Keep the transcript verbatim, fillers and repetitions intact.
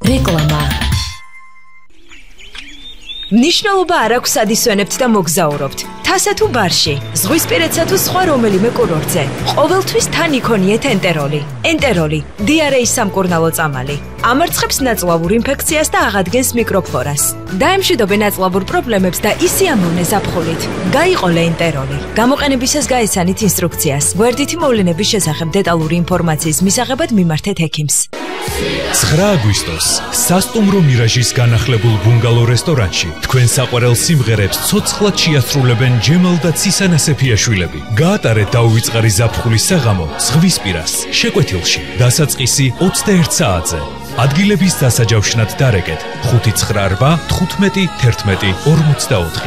რეკლამა ნიშნულობა არ აქვს ადისვენებთ და მოგზაურობთ. თასა თუ ბარში, ზღვისპირეთსა თუ სხვა რომელიმე კურორტზე. ყოველთვის თან იქონიეთ ენტეროლი. ენტეროლი, დიარეის სამკურნალო წამალი. ამარცხებს ნაწლავურ ინფექციას და აღადგენს მიკროფლორას. დაემშვიდობენ ნაწლავურ პრობლემებს და ისიამოვნე ზაფხულით. გაიყოლე ენტეროლი. გამოყენებისას გაეცანით ინსტრუქციას. გვერდითი მოვლენების შესახებ დეტალური ინფორმაციის მისაღებად მიმართეთ ექიმს. ცხრა აგვისტოს სასტუმრო მირაჟის განახლებულ ბუნგალო რესტორანში თქვენ საყვარელ სიმღერებს ცოცხლად შეასრულებენ ჯემალ და ცისანა სეფიაშვილები. გაატარეთ დაუვიწყარი ზაფხულის საღამო ზღვისპირას, შეკვეთილში, დასაწყისი ოცდაერთ საათზე. ადგილების დასაჯავშნად დარეკეთ ხუთი ცხრა რვა თხუთმეტი თერთმეტი ორმოცდაოთხი.